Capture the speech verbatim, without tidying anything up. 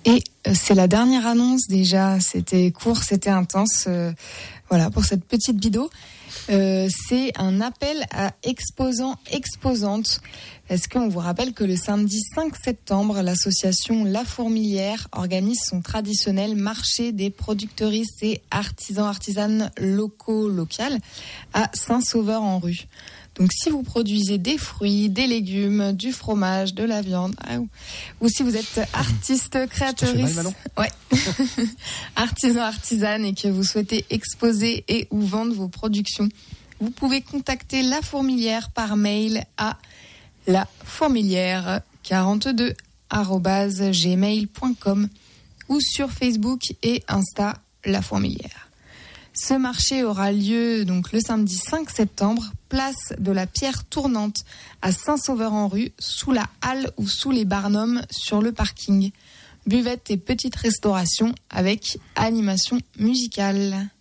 Et c'est la dernière annonce déjà, c'était court, c'était intense. Euh, voilà, pour cette petite bido. Euh, c'est un appel à exposants, exposantes. Est-ce qu'on vous rappelle que le samedi cinq septembre, l'association La Fourmilière organise son traditionnel marché des productrices et artisans, artisanes locaux, locales à Saint-Sauveur-en-Rue. Donc, si vous produisez des fruits, des légumes, du fromage, de la viande, ou, ou si vous êtes artiste, créatrice, ouais, artisan, artisane et que vous souhaitez exposer et ou vendre vos productions, vous pouvez contacter La Fourmilière par mail à lafourmilière quarante-deux arobase gmail point com ou sur Facebook et Insta La Fourmilière. Ce marché aura lieu donc le samedi cinq septembre, place de la Pierre Tournante à Saint-Sauveur-en-Rue, sous la halle ou sous les barnums sur le parking. Buvette et petite restauration avec animation musicale.